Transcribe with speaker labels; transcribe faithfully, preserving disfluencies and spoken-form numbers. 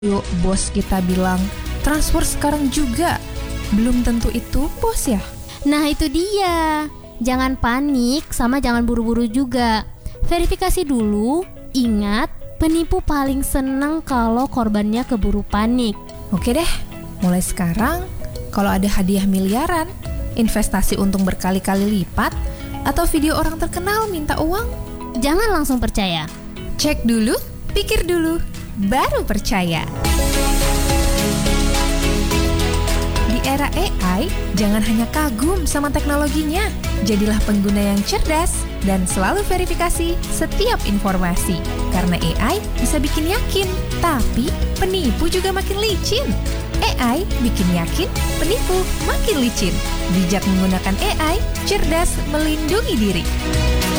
Speaker 1: Yuk, bos kita bilang transfer sekarang juga. Belum tentu itu bos ya.
Speaker 2: Nah itu dia. Jangan panik sama jangan buru-buru juga. Verifikasi dulu. Ingat, penipu paling senang kalau korbannya keburu panik.
Speaker 1: Oke deh, mulai sekarang kalau ada hadiah miliaran, investasi untung berkali-kali lipat, atau video orang terkenal minta uang,
Speaker 2: Jangan langsung percaya.
Speaker 1: cek dulu, pikir dulu, baru percaya. Di era A I, jangan hanya kagum sama teknologinya. Jadilah pengguna yang cerdas dan selalu verifikasi setiap informasi. Karena A I bisa bikin yakin, tapi penipu juga makin licin. A I bikin yakin, penipu makin licin. Bijak menggunakan A I, cerdas melindungi diri.